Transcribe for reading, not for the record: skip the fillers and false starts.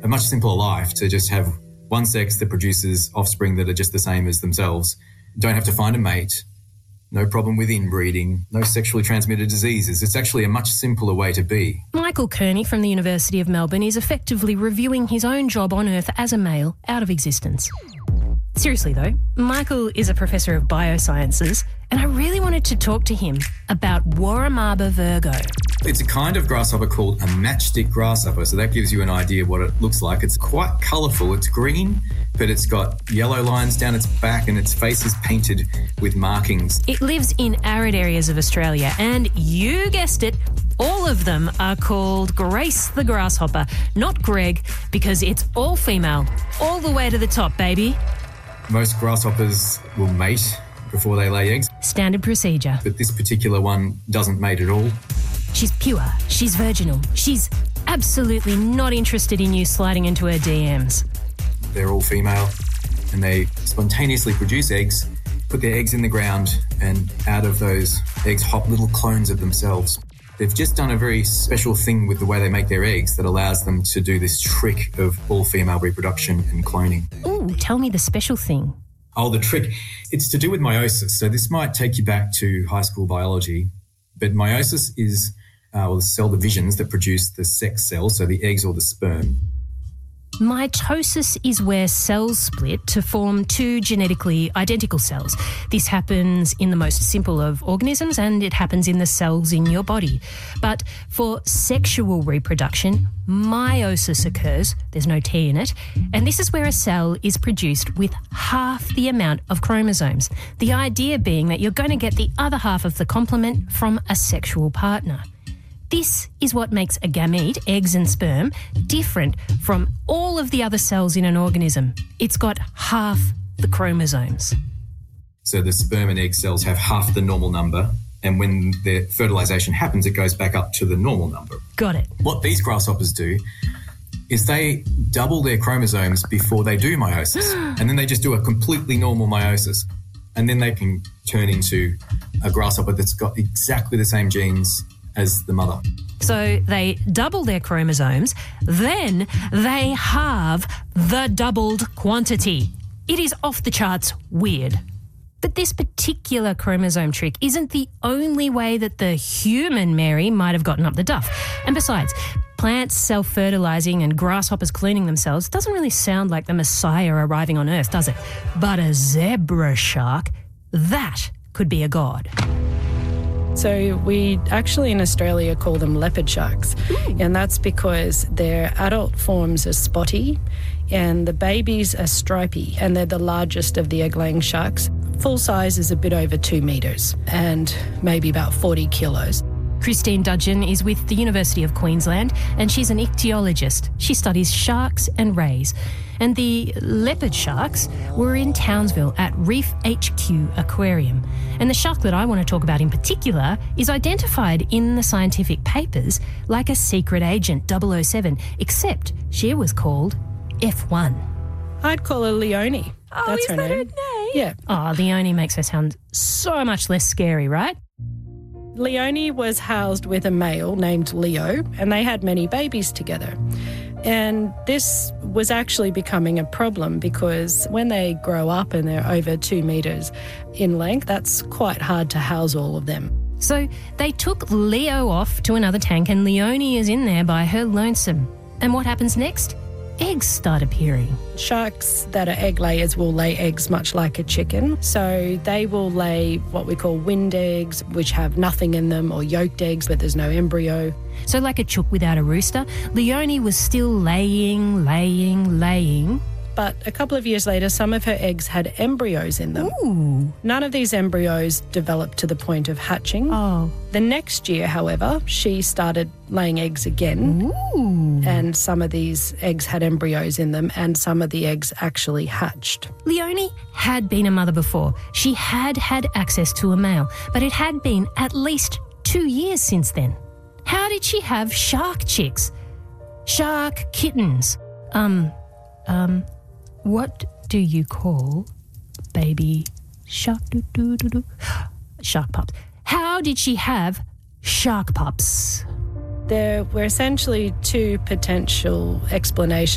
much simpler life to just have one sex that produces offspring that are just the same as themselves. Don't have to find a mate. No problem with inbreeding, no sexually transmitted diseases. It's actually a much simpler way to be. Michael Kearney from the University of Melbourne is effectively reviewing his own job on Earth as a male out of existence. Seriously though, Michael is a professor of biosciences, and I really wanted to talk to him about Warramaba virgo. It's a kind of grasshopper called a matchstick grasshopper, so that gives you an idea of what it looks like. It's quite colourful. It's green, but it's got yellow lines down its back and its face is painted with markings. It lives in arid areas of Australia, and you guessed it, all of them are called Grace the Grasshopper, not Greg, because it's all female, all the way to the top, baby. Most grasshoppers will mate before they lay eggs. Standard procedure. But this particular one doesn't mate at all. She's pure, she's virginal, she's absolutely not interested in you sliding into her DMs. They're all female and they spontaneously produce eggs, put their eggs in the ground, and out of those eggs hop little clones of themselves. They've just done a very special thing with the way they make their eggs that allows them to do this trick of all-female reproduction and cloning. Ooh, tell me the special thing. Oh, the trick. It's to do with meiosis. So this might take you back to high school biology, but meiosis is the cell divisions that produce the sex cells, so the eggs or the sperm. Mitosis is where cells split to form two genetically identical cells. This happens in the most simple of organisms and it happens in the cells in your body. But for sexual reproduction, meiosis occurs, there's no T in it, and this is where a cell is produced with half the amount of chromosomes. The idea being that you're going to get the other half of the complement from a sexual partner. This is what makes a gamete, eggs and sperm, different from all of the other cells in an organism. It's got half the chromosomes. So the sperm and egg cells have half the normal number, and when the fertilisation happens, it goes back up to the normal number. Got it. What these grasshoppers do is they double their chromosomes before they do meiosis, and then they just do a completely normal meiosis, and then they can turn into a grasshopper that's got exactly the same genes as the mother. So they double their chromosomes, then they halve the doubled quantity. It is off the charts weird. But this particular chromosome trick isn't the only way that the human Mary might have gotten up the duff. And besides, plants self-fertilising and grasshoppers cloning themselves doesn't really sound like the Messiah arriving on Earth, does it? But a zebra shark, that could be a god. So we actually in Australia call them leopard sharks. And that's because their adult forms are spotty and the babies are stripy, and they're the largest of the egg-laying sharks. Full size is a bit over 2 metres and maybe about 40 kilos. Christine Dudgeon is with the University of Queensland and she's an ichthyologist. She studies sharks and rays. And the leopard sharks were in Townsville at Reef HQ Aquarium. And the shark that I want to talk about in particular is identified in the scientific papers like a secret agent 007, except she was called F1. I'd call her Leonie. Oh, That's is her that name. her name? Yeah. Oh, Leonie makes her sound so much less scary, right? Leonie was housed with a male named Leo, and they had many babies together. And this was actually becoming a problem because when they grow up and they're over 2 metres in length, that's quite hard to house all of them. So they took Leo off to another tank and Leonie is in there by her lonesome. And what happens next? Eggs start appearing. Sharks that are egg layers will lay eggs much like a chicken. So they will lay what we call wind eggs, which have nothing in them, or yolked eggs, but there's no embryo. So like a chook without a rooster, Leonie was still laying. But a couple of years later, some of her eggs had embryos in them. Ooh. None of these embryos developed to the point of hatching. Oh. The next year, however, she started laying eggs again. Ooh. And some of these eggs had embryos in them and some of the eggs actually hatched. Leonie had been a mother before. She had had access to a male, but it had been at least 2 years since then. How did she have shark chicks? Shark kittens? What do you call baby shark? Shark pups. How did she have shark pups? There were essentially two potential explanations.